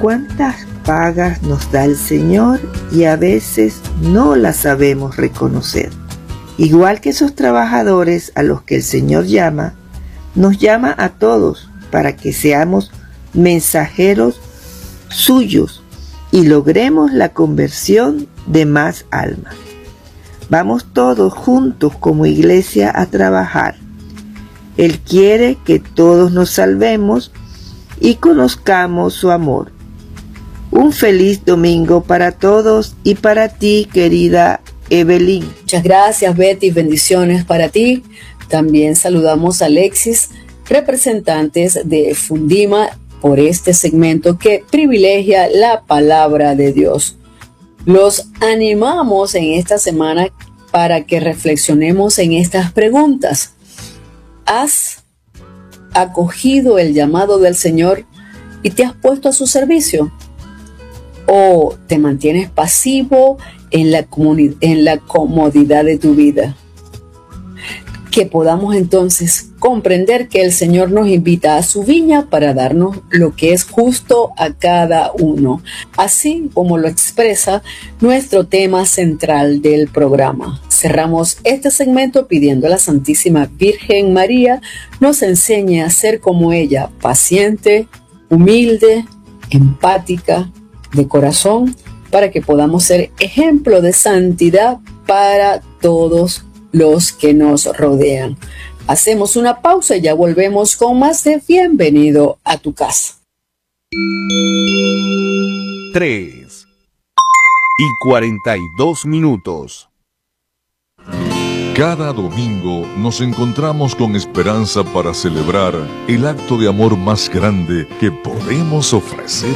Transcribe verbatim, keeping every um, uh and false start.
cuántas pagas nos da el Señor y a veces no las sabemos reconocer. Igual que esos trabajadores a los que el Señor llama, nos llama a todos para que seamos mensajeros suyos y logremos la conversión de más almas. Vamos todos juntos como iglesia a trabajar. Él quiere que todos nos salvemos y conozcamos su amor. Un feliz domingo para todos y para ti, querida Evelyn. Muchas gracias, Betty. Bendiciones para ti. También saludamos a Alexis, representantes de Fundima, por este segmento que privilegia la palabra de Dios. Los animamos en esta semana para que reflexionemos en estas preguntas. ¿Has acogido el llamado del Señor y te has puesto a su servicio? ¿O te mantienes pasivo en la, comuni- en la comodidad de tu vida? Que podamos entonces comprender que el Señor nos invita a su viña para darnos lo que es justo a cada uno, así como lo expresa nuestro tema central del programa. Cerramos este segmento pidiendo a la Santísima Virgen María nos enseñe a ser como ella, paciente, humilde, empática, de corazón, para que podamos ser ejemplo de santidad para todos los que nos rodean. Hacemos una pausa y ya volvemos con más de Bienvenido a tu casa. tres y cuarenta y dos minutos. Cada domingo nos encontramos con esperanza para celebrar el acto de amor más grande que podemos ofrecer